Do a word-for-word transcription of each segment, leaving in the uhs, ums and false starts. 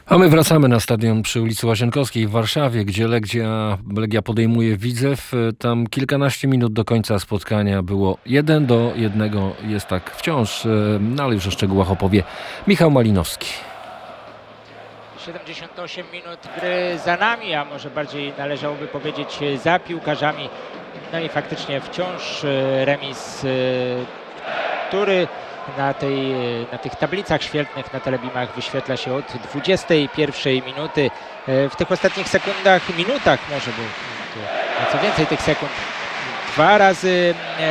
A my wracamy na stadion przy ulicy Łazienkowskiej w Warszawie, gdzie Legia, Legia podejmuje Widzew. Tam kilkanaście minut do końca spotkania było jeden do jednego. Jest tak wciąż, no ale już o szczegółach opowie Michał Malinowski. siedemdziesiąt osiem minut gry za nami, a może bardziej należałoby powiedzieć za piłkarzami. No i faktycznie wciąż remis, który na, tej, na tych tablicach świetlnych na telebimach wyświetla się od dwudziestej pierwszej minuty. W tych ostatnich sekundach, minutach może, bo nieco więcej tych sekund, dwa razy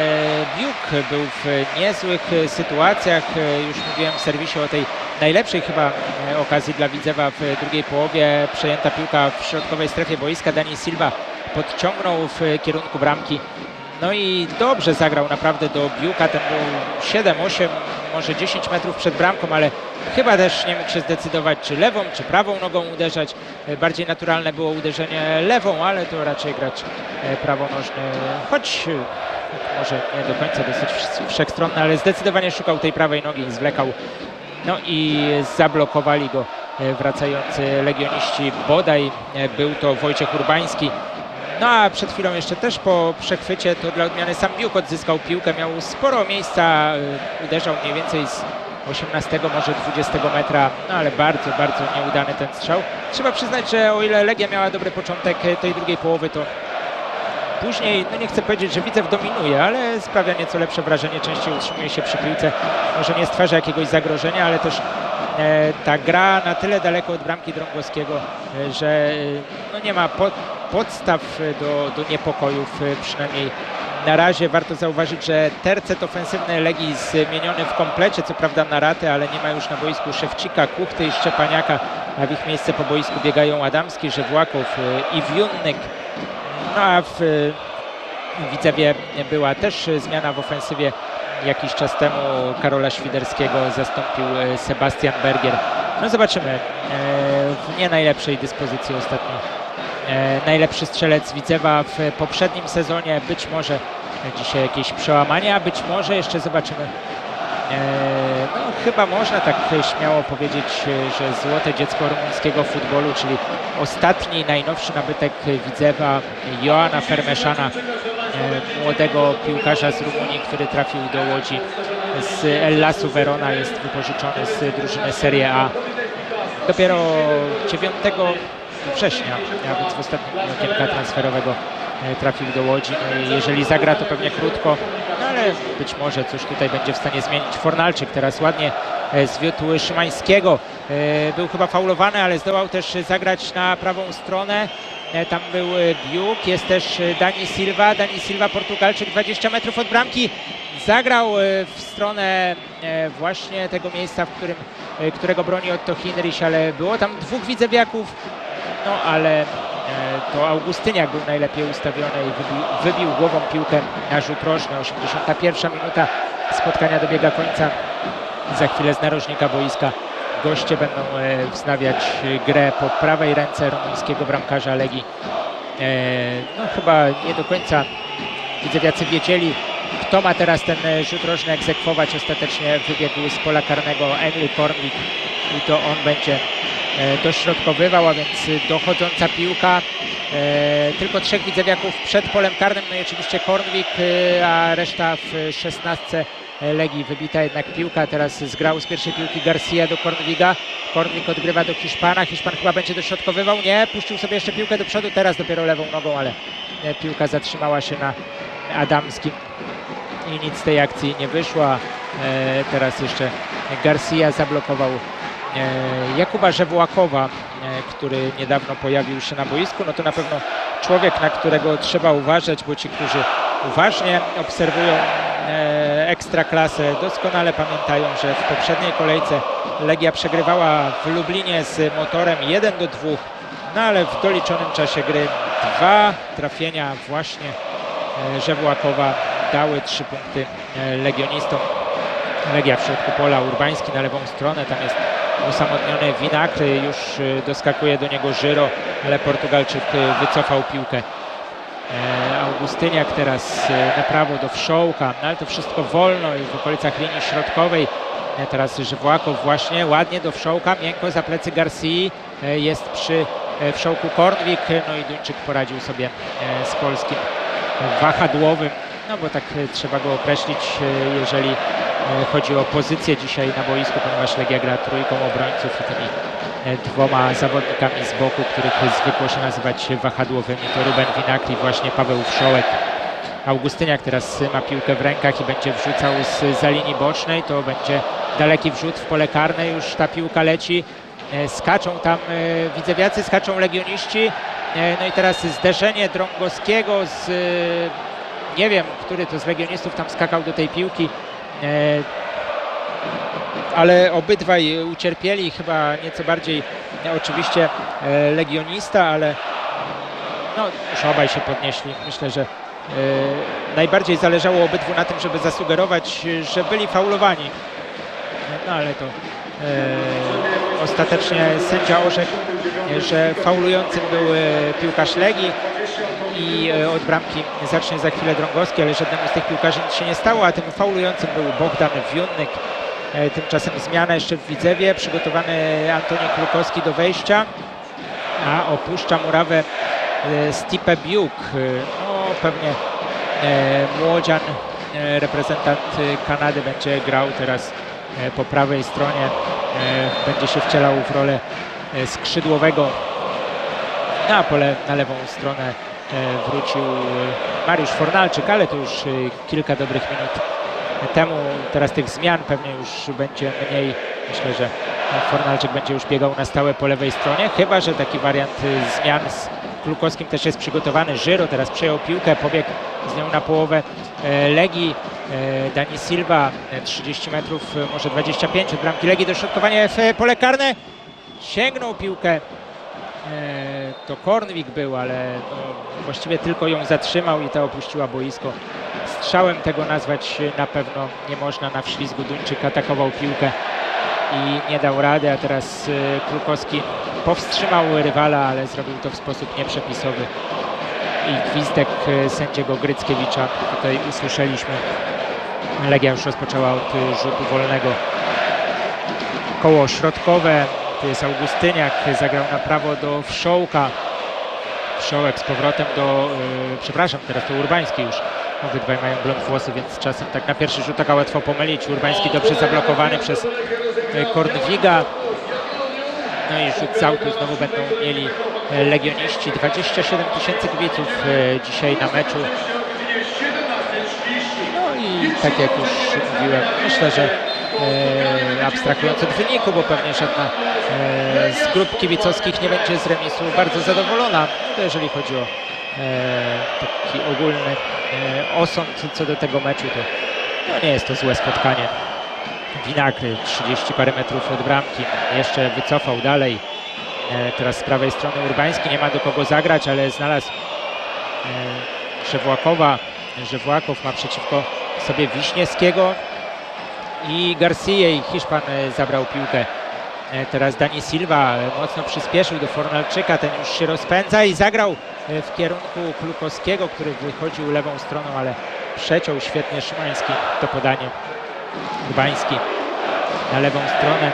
Biuk był w niezłych sytuacjach. Już mówiłem w serwisie o tej najlepszej chyba okazji dla Widzewa w drugiej połowie. Przejęta piłka w środkowej strefie boiska. Dani Silva podciągnął w kierunku bramki. No i dobrze zagrał naprawdę do Biuka. Ten był siedem, osiem, może dziesięć metrów przed bramką, ale chyba też nie mógł się zdecydować, czy lewą, czy prawą nogą uderzać. Bardziej naturalne było uderzenie lewą, ale to raczej gracz prawonożny, choć może nie do końca dosyć wszechstronny, ale zdecydowanie szukał tej prawej nogi i zwlekał. No i zablokowali go wracający legioniści. Bodaj był to Wojciech Urbański. No a przed chwilą jeszcze też po przechwycie to dla odmiany sam Biuk odzyskał piłkę. Miał sporo miejsca, uderzał mniej więcej z osiemnastego, może dwudziestego metra, no ale bardzo, bardzo nieudany ten strzał. Trzeba przyznać, że o ile Legia miała dobry początek tej drugiej połowy, to później, no nie chcę powiedzieć, że Widzew dominuje, ale sprawia nieco lepsze wrażenie, częściej utrzymuje się przy piłce, może nie stwarza jakiegoś zagrożenia, ale też e, ta gra na tyle daleko od bramki Drągowskiego, e, że e, no nie ma pod, podstaw do, do niepokojów, e, przynajmniej na razie. Warto zauważyć, że tercet ofensywny Legii zmieniony w komplecie, co prawda na ratę, ale nie ma już na boisku Szewcika, Kuchty i Szczepaniaka, a w ich miejsce po boisku biegają Adamski, Żewłakow e, i Wiunnyk. No a w Widzewie była też zmiana w ofensywie. Jakiś czas temu Karola Świderskiego zastąpił Sebastian Berger. No zobaczymy. W nie najlepszej dyspozycji ostatnio. Najlepszy strzelec Widzewa w poprzednim sezonie. Być może dzisiaj jakieś przełamanie, a być może jeszcze zobaczymy. No chyba można tak śmiało powiedzieć, że złote dziecko rumuńskiego futbolu, czyli ostatni, najnowszy nabytek Widzewa, Joana Fermeszana, młodego piłkarza z Rumunii, który trafił do Łodzi z Ellasu Verona, jest wypożyczony z drużyny Serie A. Dopiero dziewiątego września, a więc w ostatnim okienka transferowego, trafił do Łodzi. No i jeżeli zagra, to pewnie krótko, no ale być może coś tutaj będzie w stanie zmienić. Fornalczyk teraz ładnie zwiódł Szymańskiego. Był chyba faulowany, ale zdołał też zagrać na prawą stronę. Tam był Biuk, jest też Dani Silva. Dani Silva, Portugalczyk, dwadzieścia metrów od bramki. Zagrał w stronę właśnie tego miejsca, w którym, którego broni Otto Hinrich, ale było tam dwóch widzewiaków. No ale to Augustyniak był najlepiej ustawiony i wybił, wybił głową piłkę na rzut rożny. osiemdziesiąta pierwsza minuta spotkania dobiega końca. Za chwilę z narożnika boiska goście będą wznawiać grę po prawej ręce rumuńskiego bramkarza Legii. No chyba nie do końca widzewiacy wiedzieli, kto ma teraz ten rzut rożny egzekwować. Ostatecznie wybiegł z pola karnego Emil Kornwik i to on będzie dośrodkowywał, a więc dochodząca piłka. E, tylko trzech widzewiaków przed polem karnym, no i oczywiście Kornwik, a reszta w szesnastce Legii. Wybita jednak piłka, teraz zgrał z pierwszej piłki Garcia do Kornwiga. Kornwik odgrywa do Hiszpana, Hiszpan chyba będzie dośrodkowywał, nie, puścił sobie jeszcze piłkę do przodu, teraz dopiero lewą nogą, ale piłka zatrzymała się na Adamskim i nic z tej akcji nie wyszło. E, teraz jeszcze Garcia zablokował Jakuba Żewłakowa, który niedawno pojawił się na boisku. No to na pewno człowiek, na którego trzeba uważać, bo ci, którzy uważnie obserwują Ekstraklasę, doskonale pamiętają, że w poprzedniej kolejce Legia przegrywała w Lublinie z Motorem jeden do dwóch, no ale w doliczonym czasie gry dwa trafienia właśnie Żewłakowa dały trzy punkty legionistom. Legia w środku pola, Urbański na lewą stronę, tam jest usamotniony Winakry, już doskakuje do niego Żyro, ale Portugalczyk wycofał piłkę. Augustyniak teraz na prawo do Wszołka, no ale to wszystko wolno i w okolicach linii środkowej Teraz Żywłakow właśnie ładnie do wszołka, miękko za plecy Garcii, jest przy wszołku Kornwik, no i Duńczyk poradził sobie z polskim wahadłowym, no bo tak trzeba go określić, jeżeli chodzi o pozycję dzisiaj na boisku, ponieważ Legia gra trójką obrońców i tymi dwoma zawodnikami z boku, których zwykło się nazywać wahadłowymi, to Ruben Vinagre i właśnie Paweł Wszołek. Augustyniak teraz ma piłkę w rękach i będzie wrzucał z za linii bocznej, to będzie daleki wrzut w pole karne, już ta piłka leci, skaczą tam widzewiacy, skaczą legioniści, no i teraz zderzenie Drągowskiego z, nie wiem, który to z legionistów tam skakał do tej piłki, ale obydwaj ucierpieli, chyba nieco bardziej oczywiście legionista, ale no już obaj się podnieśli. Myślę, że Yy, najbardziej zależało obydwu na tym, żeby zasugerować, że byli faulowani. No ale to yy, ostatecznie sędzia orzekł, że faulującym był yy, piłkarz Legii i yy, od bramki zacznie za chwilę Drągowski, ale żadnemu z tych piłkarzy nic się nie stało, a tym faulującym był Bogdan Wiunnyk. Yy, tymczasem zmiana jeszcze w Widzewie, przygotowany Antoni Krukowski do wejścia, a opuszcza murawę yy, Stipe Biuk. Yy, Pewnie e, młodzian, e, reprezentant Kanady będzie grał teraz e, po prawej stronie, e, będzie się wcielał w rolę e, skrzydłowego. Na pole na lewą stronę e, wrócił Mariusz Fornalczyk, ale to już e, kilka dobrych minut temu. Teraz tych zmian pewnie już będzie mniej. Myślę, że Fornalczyk będzie już biegał na stałe po lewej stronie, chyba że taki wariant e, zmian z Krukowskim też jest przygotowany. Żyro teraz przejął piłkę, pobiegł z nią na połowę e, Legii. E, Dani Silva, e, trzydzieści metrów, e, może dwadzieścia pięć od bramki Legii, dośrodkowanie w e, pole karne. Sięgnął piłkę, e, to Kornwik był, ale no, właściwie tylko ją zatrzymał i ta opuściła boisko. Strzałem tego nazwać na pewno nie można. Na wślizgu Duńczyk atakował piłkę i nie dał rady, a teraz y, Krukowski powstrzymał rywala, ale zrobił to w sposób nieprzepisowy i gwizdek y, sędziego Gryckiewicza tutaj usłyszeliśmy. Legia już rozpoczęła od y, rzutu wolnego. Koło środkowe, tu jest Augustyniak, zagrał na prawo do Wszołka. Wszołek z powrotem do, y, przepraszam, teraz to Urbański już. Obydwaj mają blond włosy, więc czasem tak na pierwszy rzut taka łatwo pomylić. Urbański dobrze zablokowany przez Kornwiga. No i rzut z autu znowu będą mieli legioniści. dwadzieścia siedem tysięcy kibiców dzisiaj na meczu. No i tak jak już mówiłem, myślę, że e, abstrahując od wyniku, bo pewnie żadna e, z grup kibicowskich nie będzie z remisu bardzo zadowolona. To jeżeli chodzi o E, taki ogólny e, osąd co do tego meczu, to no nie jest to złe spotkanie. Vinagre trzydzieści parę metrów od bramki, jeszcze wycofał dalej. E, teraz z prawej strony Urbański, nie ma do kogo zagrać, ale znalazł e, Żewłakowa. Żewłakow ma przeciwko sobie Wiśniewskiego i Garcję i Hiszpan e, zabrał piłkę. Teraz Dani Silva mocno przyspieszył do Fornalczyka, ten już się rozpędza i zagrał w kierunku Krukowskiego, który wychodził lewą stroną, ale przeciął świetnie Szymański to podanie. Urbański na lewą stronę.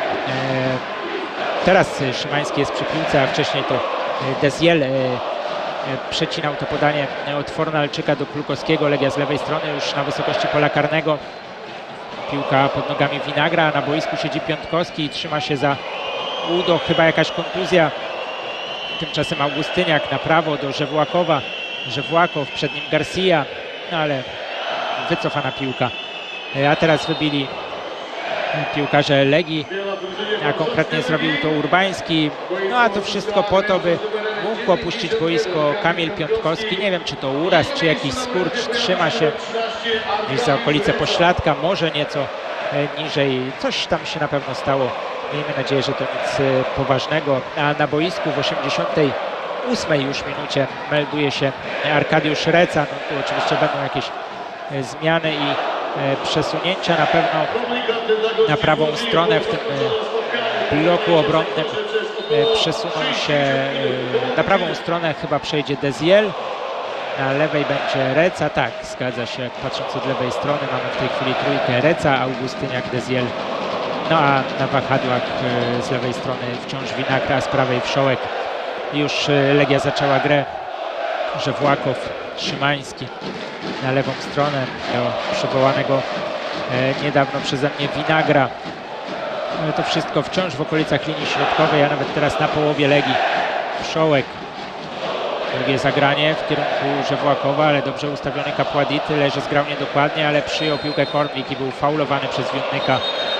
Teraz Szymański jest przy piłce, a wcześniej to Deziel przecinał to podanie od Fornalczyka do Krukowskiego. Legia z lewej strony już na wysokości pola karnego. Piłka pod nogami Vinagra, na boisku siedzi Piątkowski i trzyma się za udo, chyba jakaś kontuzja. Tymczasem Augustyniak na prawo do Żewłakowa. Żewłakow, przed nim Garcia, no ale wycofana piłka. A teraz wybili piłkarze Legii, a konkretnie zrobił to Urbański. No a to wszystko po to, by mógł opuścić boisko Kamil Piątkowski. Nie wiem, czy to uraz, czy jakiś skurcz. Trzyma się gdzieś za okolice pośladka, może nieco niżej. Coś tam się na pewno stało. Miejmy nadzieję, że to nic poważnego. A na boisku w osiemdziesiątej ósmej już minucie melduje się Arkadiusz Reca. No, tu oczywiście będą jakieś zmiany i przesunięcia na pewno na prawą stronę. W tym bloku obronnym przesuną się na prawą stronę, chyba przejdzie Deziel, na lewej będzie Reca, tak, zgadza się, patrząc od lewej strony mamy w tej chwili trójkę: Reca, Augustyniak, Deziel No a na wahadłach z lewej strony wciąż Winagra, z prawej Wszołek. Już Legia zaczęła grę. Żewłakow, Szymański na lewą stronę do przywołanego niedawno przeze mnie Winagra. Ale to wszystko wciąż w okolicach linii środkowej, a nawet teraz na połowie Legii. Wszołek. Drugie zagranie w kierunku Żewłakowa, ale dobrze ustawiony Capuadi. Tyle, że zgrał niedokładnie, ale przyjął piłkę Kornwik i był faulowany przez Wiodnyka.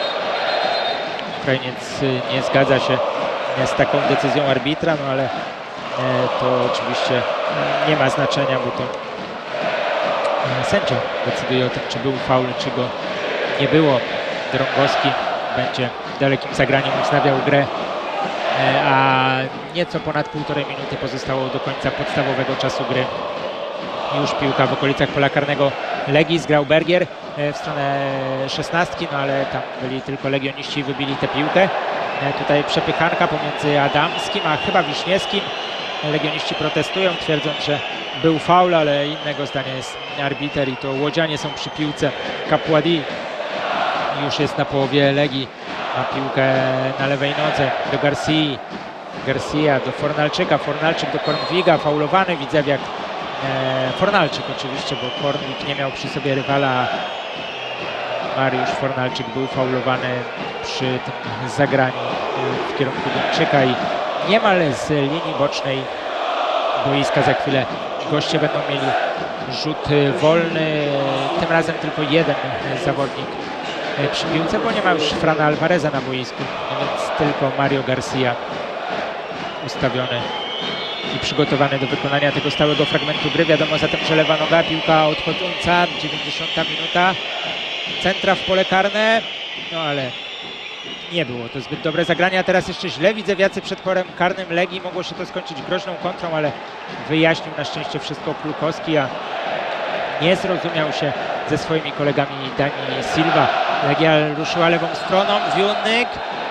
Ukrainiec nie zgadza się z taką decyzją arbitra, no ale to oczywiście nie ma znaczenia, bo to sędzia decyduje o tym, czy był faul, czy go nie było. Drągowski będzie dalekim zagraniem wznawiał grę, a nieco ponad półtorej minuty pozostało do końca podstawowego czasu gry. Już piłka w okolicach pola karnego Legii. Zgrał Bergier w stronę szesnastki, no ale tam byli tylko legioniści i wybili tę piłkę. Tutaj przepychanka pomiędzy Adamskim a chyba Wiśniewskim. Legioniści protestują, twierdząc, że był faul, ale innego zdania jest arbiter i to łodzianie są przy piłce. Capuadi już jest na połowie Legii. Ma piłkę na lewej nodze do Garcii. Garcia do Fornalczyka, Fornalczyk do Kornwiga, faulowany Widzewiak. E, Fornalczyk oczywiście, bo Kornwik nie miał przy sobie rywala. Mariusz Fornalczyk był faulowany przy tym zagraniu w kierunku Duńczyka i niemal z linii bocznej boiska za chwilę goście będą mieli rzut wolny. Tym razem tylko jeden zawodnik przy piłce, bo nie ma już Frana Alvareza na boisku, więc tylko Mario Garcia ustawiony i przygotowany do wykonania tego stałego fragmentu gry. Wiadomo zatem, że lewa noga, piłka odchodząca, dziewięćdziesiąta minuta, centra w pole karne, no ale nie było to zbyt dobre zagranie, a teraz jeszcze źle Widzewiacy przed polem karnym Legii. Mogło się to skończyć groźną kontrą, ale wyjaśnił na szczęście wszystko Klukowski, a nie zrozumiał się ze swoimi kolegami Dani Silva. Legia ruszyła lewą stroną, Wiodnyk,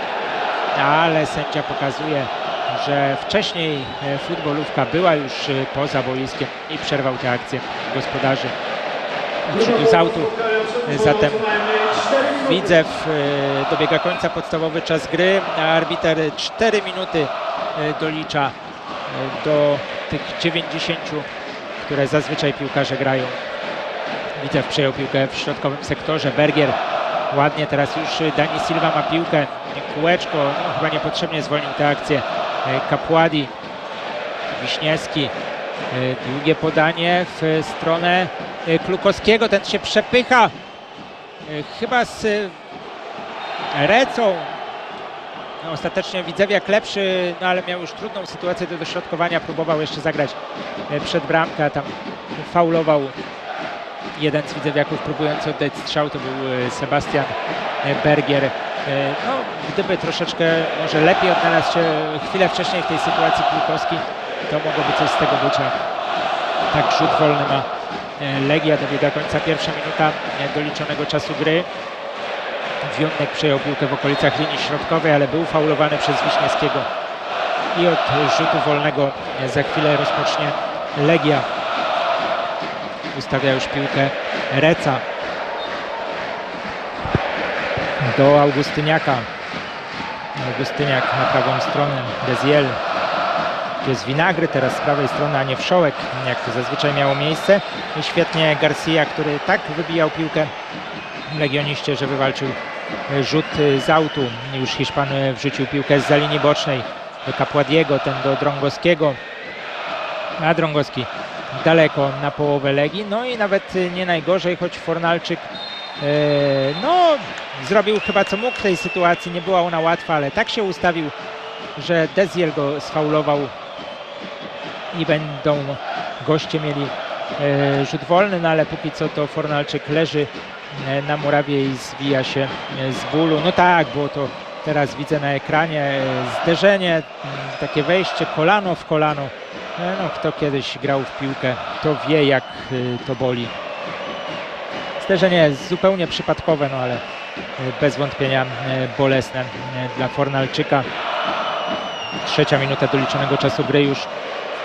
ale sędzia pokazuje, że wcześniej futbolówka była już poza boiskiem i przerwał tę akcję gospodarzy rzutu z autu. Zatem Widzew dobiega końca podstawowy czas gry, a arbiter cztery minuty dolicza do tych dziewięćdziesięciu, które zazwyczaj piłkarze grają. Widzew przejął piłkę w środkowym sektorze, Bergier ładnie, teraz już Dani Silva ma piłkę, kółeczko, no, chyba niepotrzebnie zwolnił tę akcję. Capuadi, Wiśniewski, długie podanie w stronę Klukowskiego, ten się przepycha chyba z Recą. No, ostatecznie Widzewiak lepszy, no ale miał już trudną sytuację do dośrodkowania, próbował jeszcze zagrać przed bramkę, tam faulował jeden z Widzewiaków, próbując oddać strzał, to był Sebastian Bergier. No, gdyby troszeczkę może lepiej odnalazł się chwilę wcześniej w tej sytuacji Klukowski, to mogłoby coś z tego być, a tak rzut wolny ma Legia. Dobiega końca pierwsza minuta doliczonego czasu gry. Wiodnyk przejął piłkę w okolicach linii środkowej, ale był faulowany przez Wiśniewskiego i od rzutu wolnego za chwilę rozpocznie Legia. Ustawia już piłkę Reca do Augustyniaka. Augustyniak na prawą stronę, Deziel. Tu jest Winagry, teraz z prawej strony, a nie Wszołek, jak to zazwyczaj miało miejsce. I świetnie Garcia, który tak wybijał piłkę legioniście, że wywalczył rzut z autu. Już Hiszpan wrzucił piłkę zza linii bocznej do Capuadiego, ten do Drągowskiego. A Drągowski daleko na połowę Legii. No i nawet nie najgorzej, choć Fornalczyk yy, no, zrobił chyba co mógł w tej sytuacji. Nie była ona łatwa, ale tak się ustawił, że Deziel go sfaulował i będą goście mieli e, rzut wolny, no ale póki co to Fornalczyk leży e, na murawie i zwija się e, z bólu. No tak, było to teraz widzę na ekranie, e, zderzenie, m, takie wejście kolano w kolano. E, no kto kiedyś grał w piłkę, to wie jak e, to boli. Zderzenie zupełnie przypadkowe, no ale e, bez wątpienia e, bolesne e, dla Fornalczyka. Trzecia minuta doliczonego czasu gry, już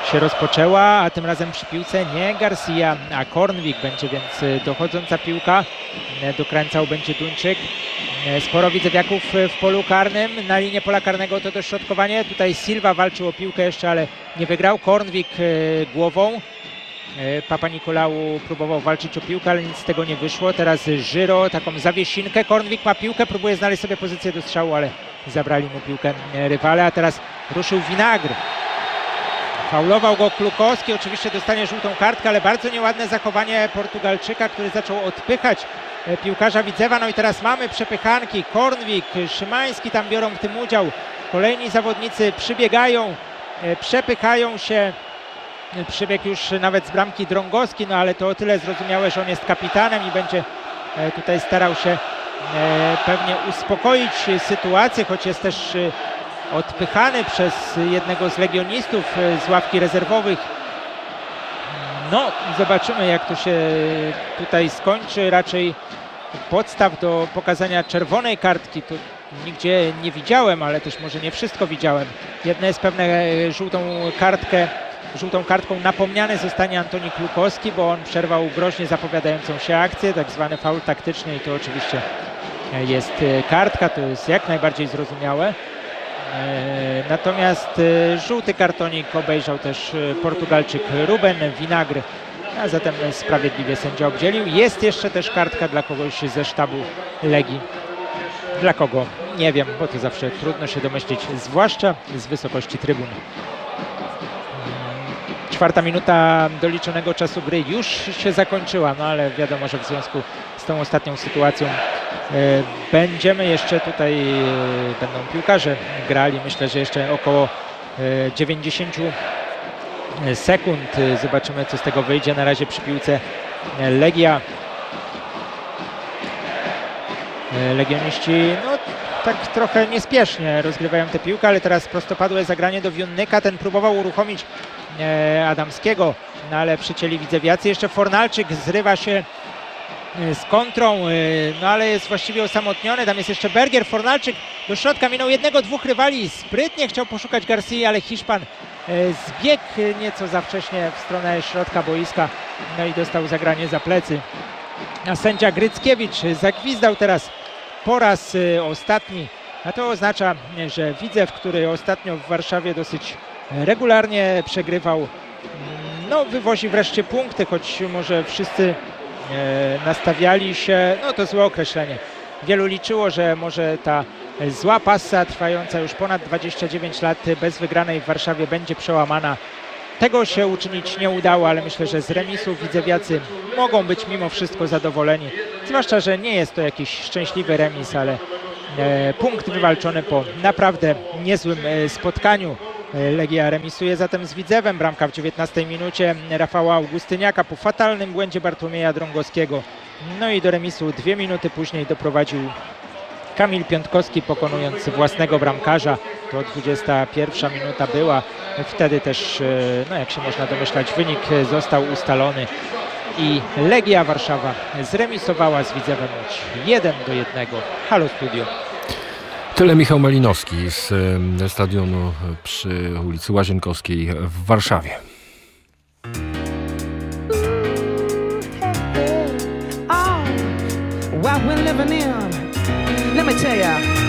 się rozpoczęła, a tym razem przy piłce nie Garcia, a Kornwik będzie, więc dochodząca piłka. Dokręcał będzie Duńczyk. Sporo widzewiaków w polu karnym. Na linię pola karnego to dośrodkowanie. Tutaj Silva walczył o piłkę jeszcze, ale nie wygrał. Kornwik głową. Papa Nikolału próbował walczyć o piłkę, ale nic z tego nie wyszło. Teraz Żyro, taką zawiesinkę. Kornwik ma piłkę, próbuje znaleźć sobie pozycję do strzału, ale zabrali mu piłkę rywale, a teraz ruszył Vinagre. Faulował go Klukowski, oczywiście dostanie żółtą kartkę, ale bardzo nieładne zachowanie Portugalczyka, który zaczął odpychać piłkarza Widzewa. No i teraz mamy przepychanki. Kornwik, Szymański tam biorą w tym udział. Kolejni zawodnicy przybiegają, przepychają się. Przybiegł już nawet z bramki Drągowski, no ale to o tyle zrozumiałe, że on jest kapitanem i będzie tutaj starał się pewnie uspokoić sytuację, choć jest też odpychany przez jednego z legionistów z ławki rezerwowych. No, zobaczymy, jak to się tutaj skończy. Raczej podstaw do pokazania czerwonej kartki to nigdzie nie widziałem, ale też może nie wszystko widziałem. Jedno jest pewne, żółtą kartkę, żółtą kartką napomniany zostanie Antoni Klukowski, bo on przerwał groźnie zapowiadającą się akcję, tak zwany faul taktyczny i to oczywiście jest kartka, to jest jak najbardziej zrozumiałe. Natomiast żółty kartonik obejrzał też Portugalczyk Ruben Vinagre, a zatem sprawiedliwie sędzia obdzielił. Jest jeszcze też kartka dla kogoś ze sztabu Legii. Dla kogo? Nie wiem, bo to zawsze trudno się domyślić, zwłaszcza z wysokości trybun. Czwarta minuta doliczonego czasu gry już się zakończyła, no ale wiadomo, że w związku z tą ostatnią sytuacją e, będziemy jeszcze tutaj, e, będą piłkarze grali, myślę, że jeszcze około e, dziewięćdziesiąt sekund. Zobaczymy, co z tego wyjdzie. Na razie przy piłce Legia. E, Legioniści, no tak trochę niespiesznie rozgrywają tę piłkę, ale teraz prostopadłe zagranie do Wionnyka. Ten próbował uruchomić e, Adamskiego, no ale przycięli widzewiacy. Jeszcze Fornalczyk zrywa się e, z kontrą, e, no ale jest właściwie osamotniony. Tam jest jeszcze Berger. Fornalczyk do środka minął jednego, dwóch rywali. Sprytnie chciał poszukać Garcia, ale Hiszpan e, zbiegł nieco za wcześnie w stronę środka boiska, no i dostał zagranie za plecy. A sędzia Gryckiewicz zagwizdał teraz po raz y, ostatni, a to oznacza, że Widzew, który ostatnio w Warszawie dosyć regularnie przegrywał, no wywozi wreszcie punkty, choć może wszyscy e, nastawiali się, no to złe określenie. Wielu liczyło, że może ta zła passa trwająca już ponad dwadzieścia dziewięć lat bez wygranej w Warszawie będzie przełamana. Tego się uczynić nie udało, ale myślę, że z remisu widzewiacy mogą być mimo wszystko zadowoleni. Zwłaszcza, że nie jest to jakiś szczęśliwy remis, ale e, punkt wywalczony po naprawdę niezłym e, spotkaniu. E, Legia remisuje zatem z Widzewem. Bramka w dziewiętnastej minucie Rafała Augustyniaka po fatalnym błędzie Bartłomieja Drągowskiego. No i do remisu dwie minuty później doprowadził Kamil Piątkowski, pokonując własnego bramkarza. To dwudziesta pierwsza minuta była. Wtedy też, no jak się można domyślać, wynik został ustalony i Legia Warszawa zremisowała z Widzewem jeden do jednego. Halo Studio. Tyle Michał Malinowski z stadionu przy ulicy Łazienkowskiej w Warszawie. What we're living in, let me tell ya.